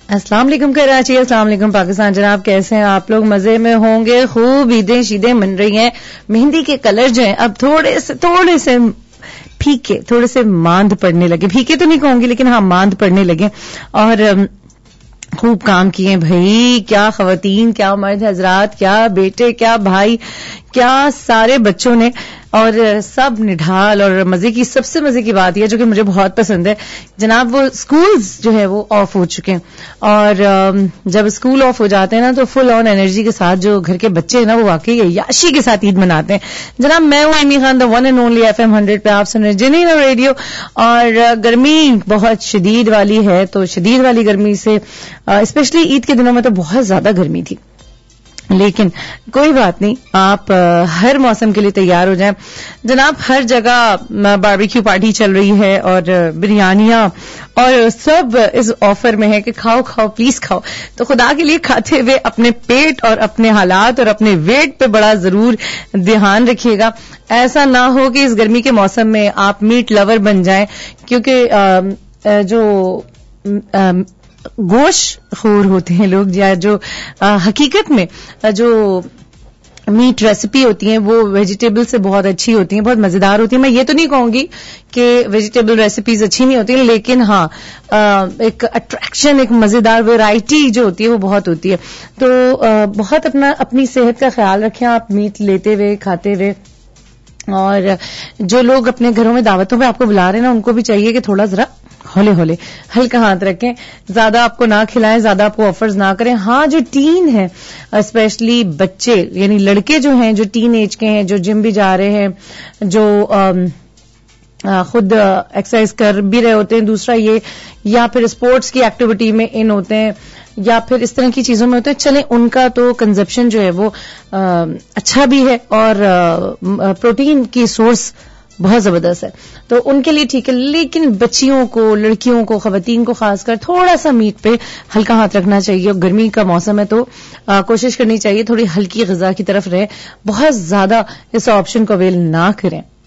السلام علیکم کراچی، السلام علیکم پاکستان. جناب کیسے ہیں آپ لوگ؟ مزے میں ہوں گے. خوب عیدیں شیدیں من رہی ہیں. مہندی کے کلر جو ہیں اب تھوڑے سے پھیکے، تھوڑے سے ماند پڑنے لگے. پھیکے تو نہیں کہوں گی لیکن ہاں ماند پڑنے لگے. اور خوب کام کیے بھائی، کیا خواتین، کیا مرد حضرات، کیا بیٹے، کیا بھائی، کیا سارے بچوں نے، اور سب نڈھال. اور مزے کی، سب سے مزے کی بات یہ جو کہ مجھے بہت پسند ہے جناب، وہ سکولز جو ہے وہ آف ہو چکے ہیں. اور جب اسکول آف ہو جاتے ہیں نا تو فل آن انرجی کے ساتھ جو گھر کے بچے ہیں نا وہ واقعی عیاشی کے ساتھ عید مناتے ہیں. جناب میں ہوں ایمی Khan, the one and only FM 100 پہ آپ سن رہے ہیں جنین ریڈیو. اور گرمی بہت شدید والی ہے، تو شدید والی گرمی سے اسپیشلی عید کے دنوں میں تو بہت زیادہ گرمی تھی، لیکن کوئی بات نہیں، آپ ہر موسم کے لیے تیار ہو جائیں. جناب ہر جگہ باربیکیو پارٹی چل رہی ہے اور بریانیاں، اور سب اس آفر میں ہے کہ کھاؤ کھاؤ پلیز کھاؤ. تو خدا کے لیے کھاتے ہوئے اپنے پیٹ اور اپنے حالات اور اپنے ویٹ پہ بڑا ضرور دھیان رکھیے گا. ایسا نہ ہو کہ اس گرمی کے موسم میں آپ میٹ لور بن جائیں، کیونکہ جو گوشت خور ہوتے ہیں لوگ، یا جو حقیقت میں جو میٹ ریسیپی ہوتی ہیں وہ ویجیٹیبل سے بہت اچھی ہوتی ہیں، بہت مزیدار ہوتی ہیں. میں یہ تو نہیں کہوں گی کہ ویجیٹیبل ریسیپیز اچھی نہیں ہوتی ہیں، لیکن ہاں ایک اٹریکشن، ایک مزیدار ویرائٹی جو ہوتی ہے وہ بہت ہوتی ہے. تو بہت اپنی صحت کا خیال رکھیں آپ میٹ لیتے ہوئے، کھاتے ہوئے. اور جو لوگ اپنے گھروں میں دعوتوں پہ آپ کو بلا رہے ہیں نا، ان کو بھی چاہیے کہ تھوڑا ذرا ہولے ہولے ہلکا ہاتھ رکھیں، زیادہ آپ کو نہ کھلائیں، زیادہ آپ کو آفرز نہ کریں. ہاں جو ਟین ہے، اسپیشلی بچے یعنی لڑکے جو ہیں، جو ٹین ایج کے ہیں، جو جم بھی جا رہے ہیں، جو خود ایکسرسائز کر بھی رہے ہوتے ہیں، دوسرا یہ، یا پھر اسپورٹس کی ایکٹیویٹی میں ان ہوتے ہیں، یا پھر اس طرح کی چیزوں میں ہوتے ہیں، چلیں ان کا تو کنزپشن جو ہے وہ اچھا بھی ہے اور پروٹین کی سورس بہت زبردست ہے، تو ان کے لیے ٹھیک ہے. لیکن بچیوں کو، لڑکیوں کو، خواتین کو خاص کر تھوڑا سا میٹ پہ ہلکا ہاتھ رکھنا چاہیے. اور گرمی کا موسم ہے تو کوشش کرنی چاہیے تھوڑی ہلکی غذا کی طرف رہے، بہت زیادہ اس آپشن کو اویل نہ کریں.